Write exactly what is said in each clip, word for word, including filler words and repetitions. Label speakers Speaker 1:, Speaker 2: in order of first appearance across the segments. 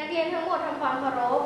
Speaker 1: นักเรียนทั้งหมดทำความเคารพ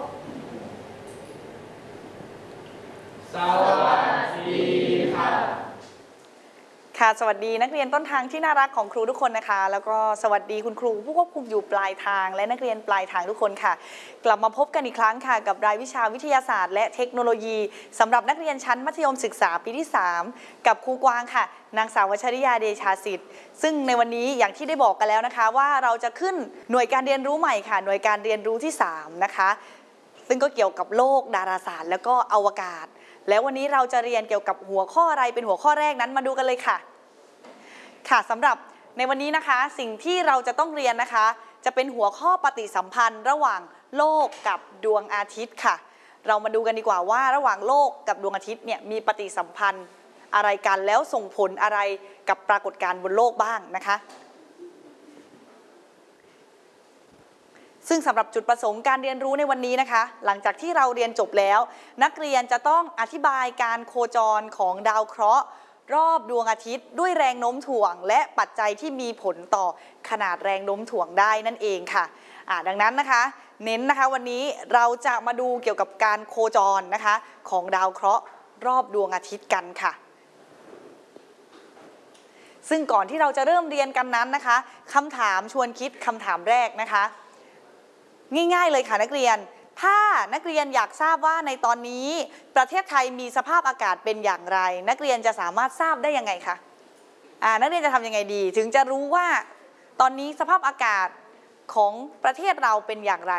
Speaker 2: สวัสดีค่ะ
Speaker 3: ค่ะสวัสดีนักเรียนต้นทางที่น่ารักของครูทุกคนนะคะแล้วก็สวัสดีคุณครูผู้ควบคุมอยู่ปลายทางและนักเรียนปลายทางทุกคนค่ะกลับมาพบกันอีกครั้งค่ะกับรายวิชาวิทยาศาสตร์และเทคโนโลยีสำหรับนักเรียนชั้นมัธยมศึกษาปีที่สามกับครูกวางค่ะนางสาววชริยาเดชาสิทธิ์ซึ่งในวันนี้อย่างที่ได้บอกกันแล้วนะคะว่าเราจะขึ้นหน่วยการเรียนรู้ใหม่ค่ะหน่วยการเรียนรู้ที่สามนะคะซึ่งก็เกี่ยวกับโลกดาราศาสตร์แล้วก็อวกาศแล้ววันนี้เราจะเรียนเกี่ยวกับหัวข้ออะไรเป็นหัวข้อแรกนั้นมาดูกันเลยค่ะค่ะสำหรับในวันนี้นะคะสิ่งที่เราจะต้องเรียนนะคะจะเป็นหัวข้อปฏิสัมพันธ์ระหว่างโลกกับดวงอาทิตย์ค่ะเรามาดูกันดีกว่าว่าระหว่างโลกกับดวงอาทิตย์เนี่ยมีปฏิสัมพันธ์อะไรกันแล้วส่งผลอะไรกับปรากฏการณ์บนโลกบ้างนะคะซึ่งสำหรับจุดประสงค์การเรียนรู้ในวันนี้นะคะหลังจากที่เราเรียนจบแล้วนักเรียนจะต้องอธิบายการโคจรของดาวเคราะห์รอบดวงอาทิตย์ด้วยแรงโน้มถ่วงและปัจจัยที่มีผลต่อขนาดแรงโน้มถ่วงได้นั่นเองค่ะอ่าดังนั้นนะคะเน้นนะคะวันนี้เราจะมาดูเกี่ยวกับการโคจรนะคะของดาวเคราะห์รอบดวงอาทิตย์กันค่ะซึ่งก่อนที่เราจะเริ่มเรียนกันนั้นนะคะคำถามชวนคิดคำถามแรกนะคะง่ายๆเลยค่ะนักเรียนถ้านักเรียนอยากทราบว่าในตอนนี้ประเทศไทยมีสภาพอากาศเป็นอย่างไรนักเรียนจะสามารถทราบได้ยังไงคะอ่านักเรียนจะทำยังไงดีถึงจะรู้ว่าตอนนี้สภาพอากาศของประเทศเราเป็นอย่างไร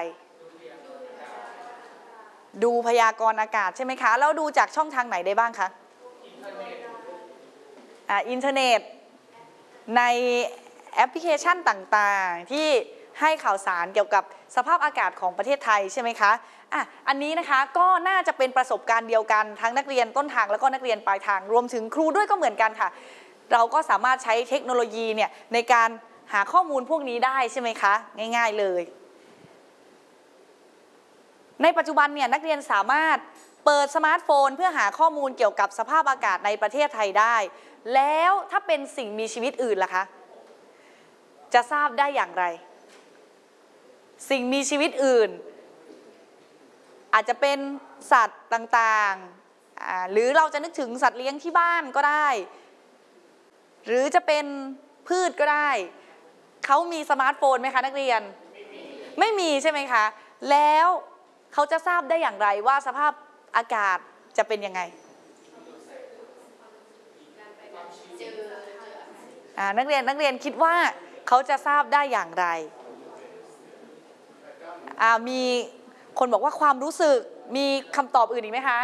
Speaker 3: ดูพยากรณ์อากาศใช่ไหมคะแล้วดูจากช่องทางไหนได้บ้างคะอ่าอินเทอร์เน็ตในแอปพลิเคชันต่างๆที่ให้ข่าวสารเกี่ยวกับสภาพอากาศของประเทศไทยใช่ไหมคะอ่ะอันนี้นะคะก็น่าจะเป็นประสบการณ์เดียวกันทั้งนักเรียนต้นทางแล้วก็นักเรียนปลายทางรวมถึงครูด้วยก็เหมือนกันค่ะเราก็สามารถใช้เทคโนโลยีเนี่ยในการหาข้อมูลพวกนี้ได้ใช่ไหมคะง่ายๆเลยในปัจจุบันเนี่ยนักเรียนสามารถเปิดสมาร์ทโฟนเพื่อหาข้อมูลเกี่ยวกับสภาพอากาศในประเทศไทยได้แล้วถ้าเป็นสิ่งมีชีวิตอื่นล่ะคะจะทราบได้อย่างไรสิ่งมีชีวิตอื่นอาจจะเป็นสัตว์ต่างๆหรือเราจะนึกถึงสัตว์เลี้ยงที่บ้านก็ได้หรือจะเป็นพืชก็ได้เขามีสมาร์ทโฟนไหมคะนักเรียนไม่มีใช่ไหมคะแล้วเขาจะทราบได้อย่างไรว่าสภาพอากาศจะเป็นยังไงนักเรียนนักเรียนคิดว่าเขาจะทราบได้อย่างไรมีคนบอกว่าความรู้สึกมีคำตอบอื่นอีกไหมคะ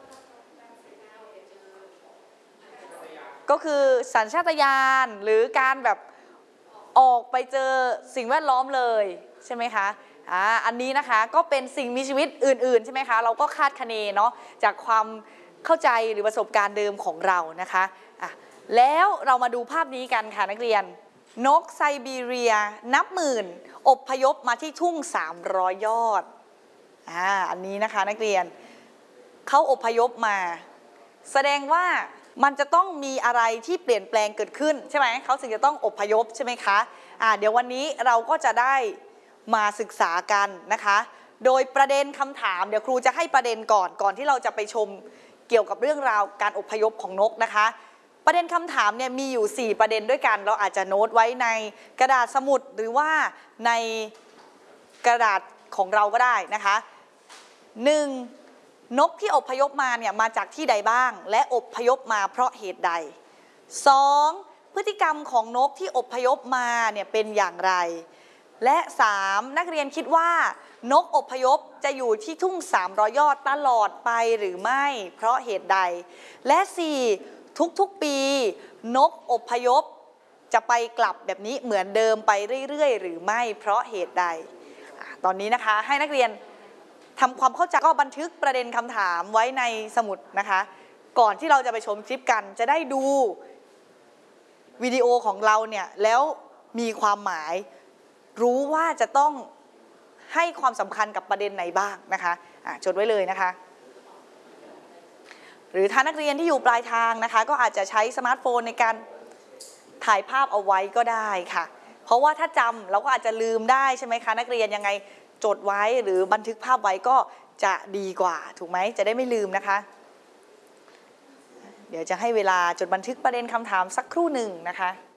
Speaker 3: ก็คือสัญชาตญาณหรือการแบบออกไปเจอสิ่งแวดล้อมเลยใช่ไหมคะอ่าอันนี้นะคะก็เป็นสิ่งมีชีวิตอื่นๆใช่ไหมคะเราก็คาดคะเนเนาะจากความเข้าใจหรือประสบการณ์เดิมของเรานะคะอ่ะแล้วเรามาดูภาพนี้กันค่ะนักเรียนนกไซบีเรียนับหมื่นอพยพมาที่ทุ่งสามร้อยยอดอ่าอันนี้นะคะนักเรียนเขาอพยพมาแสดงว่ามันจะต้องมีอะไรที่เปลี่ยนแปลงเกิดขึ้นใช่ไหมเขาถึงจะต้องอพยพใช่ไหมคะอ่าเดี๋ยววันนี้เราก็จะได้มาศึกษากันนะคะโดยประเด็นคำถามเดี๋ยวครูจะให้ประเด็นก่อนก่อนที่เราจะไปชมเกี่ยวกับเรื่องราวการอพยพของนกนะคะประเด็นคำถามเนี่ยมีอยู่สี่ประเด็นด้วยกันเราอาจจะโน้ตไว้ในกระดาษสมุดหรือว่าในกระดาษของเราก็ได้นะคะหนึ่งนกที่อพยพมาเนี่ยมาจากที่ใดบ้างและอพยพมาเพราะเหตุใดสองพฤติกรรมของนกที่อพยพมาเนี่ยเป็นอย่างไรและสามนักเรียนคิดว่านกอพยพจะอยู่ที่ทุ่งสามร้อยยอดตลอดไปหรือไม่เพราะเหตุใดและสี่ทุกๆปีนกอพยพจะไปกลับแบบนี้เหมือนเดิมไปเรื่อยๆหรือไม่เพราะเหตุใดตอนนี้นะคะให้นักเรียนทำความเข้าใจก็บันทึกประเด็นคำถามไว้ในสมุดนะคะก่อนที่เราจะไปชมคลิปกันจะได้ดูวิดีโอของเราเนี่ยแล้วมีความหมายรู้ว่าจะต้องให้ความสำคัญกับประเด็นไหนบ้างนะคะะจดไว้เลยนะคะหรือถ้านักเรียนที่อยู่ปลายทางนะคะก็อาจจะใช้สมาร์ทโฟนในการถ่ายภาพเอาไว้ก็ได้ค่ะเพราะว่าถ้าจำเราก็อาจจะลืมได้ใช่ไหมคะนักเรียนยังไงจดไว้หรือบันทึกภาพไว้ก็จะดีกว่าถูกไหมจะได้ไม่ลืมนะคะเดี๋ยวจะให้เวลาจดบันทึกประเด็นคำถามสักครู่หนึ่งนะคะ